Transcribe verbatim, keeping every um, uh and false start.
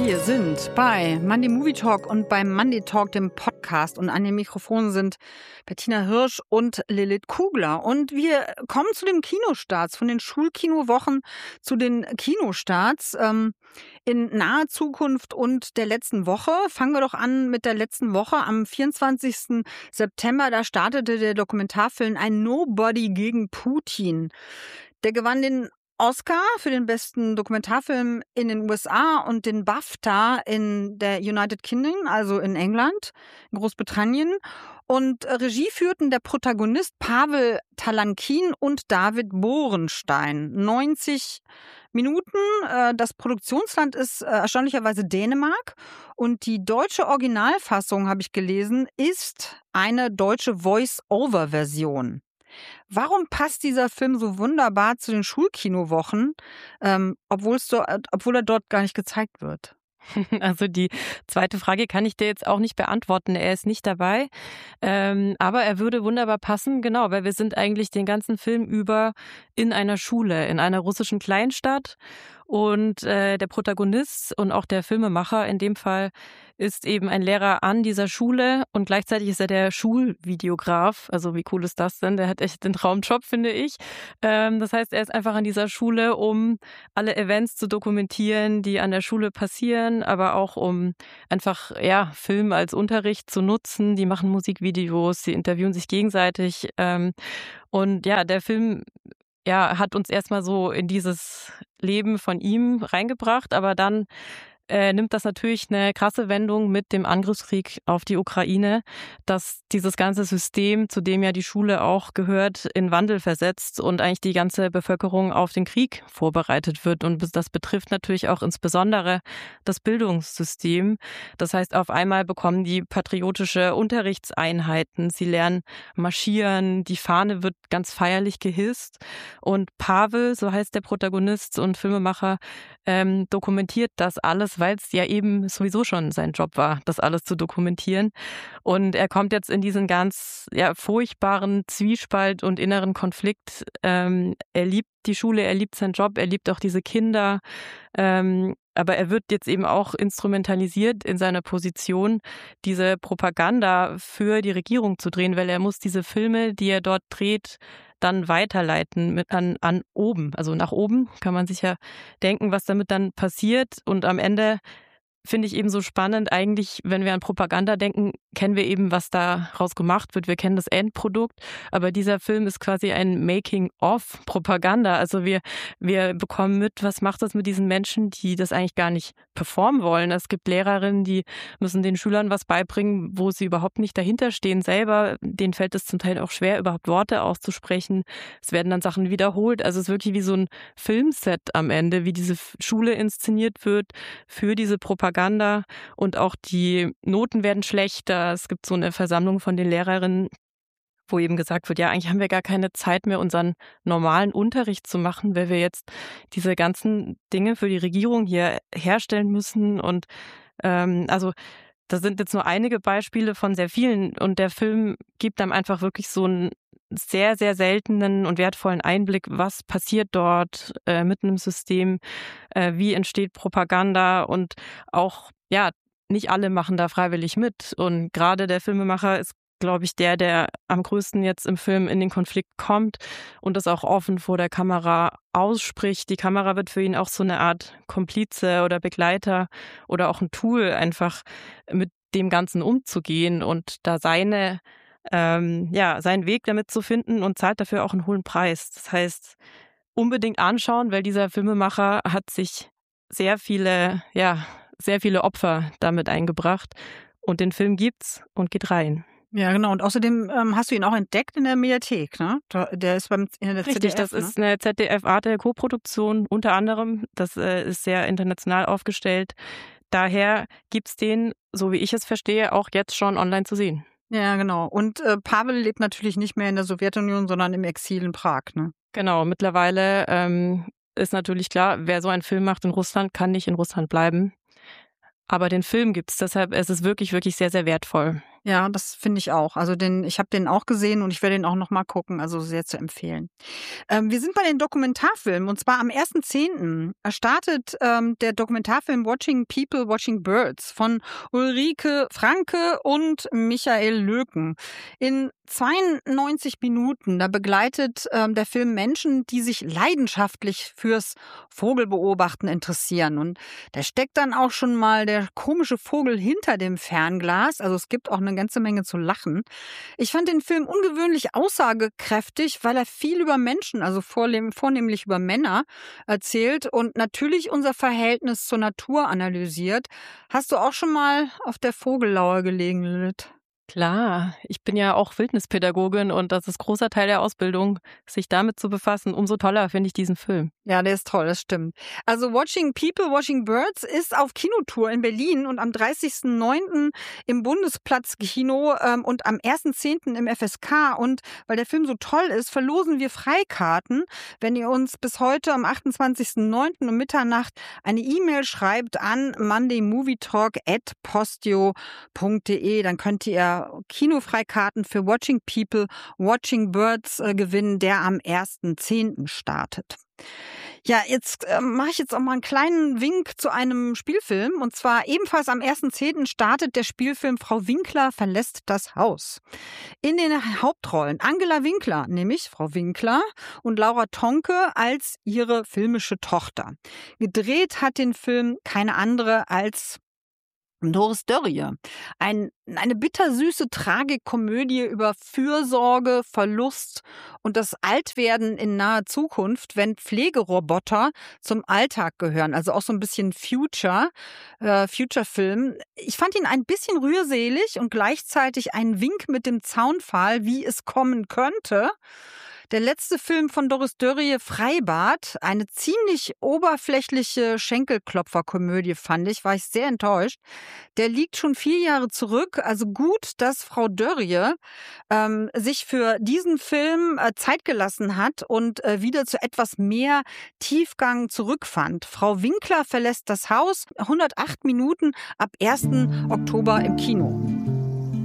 Wir sind bei Monday Movie Talk und beim Monday Talk, dem Podcast. Und an den Mikrofonen sind Bettina Hirsch und Lilith Kugler. Und wir kommen zu den Kinostarts, von den Schulkinowochen zu den Kinostarts ähm, in naher Zukunft und der letzten Woche. Fangen wir doch an mit der letzten Woche. Am vierundzwanzigsten September, da startete der Dokumentarfilm Ein Nobody gegen Putin. Der gewann den Oscar für den besten Dokumentarfilm in den U S A und den BAFTA in der United Kingdom, also in England, in Großbritannien. Und Regie führten der Protagonist Pavel Talankin und David Borenstein. neunzig Minuten. Das Produktionsland ist erstaunlicherweise Dänemark. Und die deutsche Originalfassung, habe ich gelesen, ist eine deutsche Voice-Over-Version. Warum passt dieser Film so wunderbar zu den Schulkinowochen, ähm, obwohl es so, obwohl er dort gar nicht gezeigt wird? Also die zweite Frage kann ich dir jetzt auch nicht beantworten. Er ist nicht dabei, ähm, aber er würde wunderbar passen, genau, weil wir sind eigentlich den ganzen Film über in einer Schule, in einer russischen Kleinstadt. Und äh, der Protagonist und auch der Filmemacher in dem Fall ist eben ein Lehrer an dieser Schule und gleichzeitig ist er der Schulvideograf. Also wie cool ist das denn? Der hat echt den Traumjob, finde ich. Ähm, das heißt, er ist einfach an dieser Schule, um alle Events zu dokumentieren, die an der Schule passieren, aber auch um einfach ja Film als Unterricht zu nutzen. Die machen Musikvideos, sie interviewen sich gegenseitig. Ähm, und ja, der Film ja, hat uns erstmal so in dieses Leben von ihm reingebracht, aber dann äh, nimmt das natürlich eine krasse Wendung mit dem Angriffskrieg auf die Ukraine, dass dieses ganze System, zu dem ja die Schule auch gehört, in Wandel versetzt und eigentlich die ganze Bevölkerung auf den Krieg vorbereitet wird. Und das betrifft natürlich auch insbesondere das Bildungssystem. Das heißt, auf einmal bekommen die patriotische Unterrichtseinheiten, sie lernen marschieren, die Fahne wird ganz feierlich gehisst. Und Pavel, so heißt der Protagonist und Filmemacher, ähm, dokumentiert das alles, weil es ja eben sowieso schon sein Job war, das alles zu dokumentieren. Und er kommt jetzt in diesen ganz ja, furchtbaren Zwiespalt und inneren Konflikt. Ähm, er liebt die Schule, er liebt seinen Job, er liebt auch diese Kinder. Ähm, aber er wird jetzt eben auch instrumentalisiert in seiner Position, diese Propaganda für die Regierung zu drehen, weil er muss diese Filme, die er dort dreht, dann weiterleiten mit an, an oben, also nach oben, kann man sich ja denken, was damit dann passiert. Und am Ende finde ich eben so spannend, eigentlich, wenn wir an Propaganda denken, kennen wir eben, was daraus gemacht wird. Wir kennen das Endprodukt, aber dieser Film ist quasi ein Making-of-Propaganda. Also wir, wir bekommen mit, was macht das mit diesen Menschen, die das eigentlich gar nicht performen wollen. Es gibt Lehrerinnen, die müssen den Schülern was beibringen, wo sie überhaupt nicht dahinter stehen selber. Denen fällt es zum Teil auch schwer, überhaupt Worte auszusprechen. Es werden dann Sachen wiederholt. Also es ist wirklich wie so ein Filmset am Ende, wie diese Schule inszeniert wird für diese Propaganda. Und auch die Noten werden schlechter. Es gibt so eine Versammlung von den Lehrerinnen, wo eben gesagt wird, ja, eigentlich haben wir gar keine Zeit mehr, unseren normalen Unterricht zu machen, weil wir jetzt diese ganzen Dinge für die Regierung hier herstellen müssen. Und ähm, also das sind jetzt nur einige Beispiele von sehr vielen. Und der Film gibt einem einfach wirklich so einen sehr, sehr seltenen und wertvollen Einblick, was passiert dort äh, mitten im System, äh, wie entsteht Propaganda und auch, ja, nicht alle machen da freiwillig mit. Und gerade der Filmemacher ist, glaube ich, der, der am größten jetzt im Film in den Konflikt kommt und das auch offen vor der Kamera ausspricht. Die Kamera wird für ihn auch so eine Art Komplize oder Begleiter oder auch ein Tool, einfach mit dem Ganzen umzugehen und da seine Ähm, ja, seinen Weg damit zu finden und zahlt dafür auch einen hohen Preis. Das heißt, unbedingt anschauen, weil dieser Filmemacher hat sich sehr viele, ja, sehr viele Opfer damit eingebracht. Und den Film gibt's und geht rein. Ja, genau. Und außerdem ähm, hast du ihn auch entdeckt in der Mediathek, ne? Der ist beim in der Richtig, Z D F, das ne? ist eine Z D F-Arte-Koproduktion unter anderem. Das äh, ist sehr international aufgestellt. Daher gibt's den, so wie ich es verstehe, auch jetzt schon online zu sehen. Ja, genau. Und äh, Pavel lebt natürlich nicht mehr in der Sowjetunion, sondern im Exil in Prag, ne? Genau, mittlerweile ähm, ist natürlich klar, wer so einen Film macht in Russland, kann nicht in Russland bleiben. Aber den Film gibt's, deshalb ist es wirklich, wirklich sehr, sehr wertvoll. Ja, das finde ich auch. Also den ich habe den auch gesehen und ich werde den auch noch mal gucken, also sehr zu empfehlen. Ähm, wir sind bei den Dokumentarfilmen und zwar am ersten zehnten startet ähm, der Dokumentarfilm Watching People, Watching Birds von Ulrike Franke und Michael Löken. In zweiundneunzig Minuten, da begleitet ähm, der Film Menschen, die sich leidenschaftlich fürs Vogelbeobachten interessieren. Und da steckt dann auch schon mal der komische Vogel hinter dem Fernglas. Also es gibt auch eine ganze Menge zu lachen. Ich fand den Film ungewöhnlich aussagekräftig, weil er viel über Menschen, also vornehm, vornehmlich über Männer, erzählt und natürlich unser Verhältnis zur Natur analysiert. Hast du auch schon mal auf der Vogellauer gelegen, Lilith? Klar, ich bin ja auch Wildnispädagogin und das ist großer Teil der Ausbildung, sich damit zu befassen. Umso toller finde ich diesen Film. Ja, der ist toll, das stimmt. Also Watching People, Watching Birds ist auf Kinotour in Berlin und am dreißigsten neunten im Bundesplatzkino ähm, und am ersten zehnten im F S K. Und weil der Film so toll ist, verlosen wir Freikarten. Wenn ihr uns bis heute am achtundzwanzigsten neunten um Mitternacht eine E-Mail schreibt an mondaymovietalk at postio punkt de, dann könnt ihr Kinofreikarten für Watching People, Watching Birds äh, gewinnen, der am ersten zehnten startet. Ja, jetzt äh, mache ich jetzt auch mal einen kleinen Wink zu einem Spielfilm. Und zwar ebenfalls am ersten zehnten startet der Spielfilm Frau Winkler verlässt das Haus. In den Hauptrollen Angela Winkler, nämlich Frau Winkler, und Laura Tonke als ihre filmische Tochter. Gedreht hat den Film keine andere als Doris Dörrie. Ein, eine bittersüße Tragikomödie über Fürsorge, Verlust und das Altwerden in naher Zukunft, wenn Pflegeroboter zum Alltag gehören. Also auch so ein bisschen Future, äh, Future-Film. Ich fand ihn ein bisschen rührselig und gleichzeitig ein Wink mit dem Zaunpfahl, wie es kommen könnte. Der letzte Film von Doris Dörrie, Freibad, eine ziemlich oberflächliche Schenkelklopferkomödie, fand ich, war ich sehr enttäuscht. Der liegt schon vier Jahre zurück, also gut, dass Frau Dörrie ähm, sich für diesen Film äh, Zeit gelassen hat und äh, wieder zu etwas mehr Tiefgang zurückfand. Frau Winkler verlässt das Haus, hundertacht Minuten ab ersten Oktober im Kino.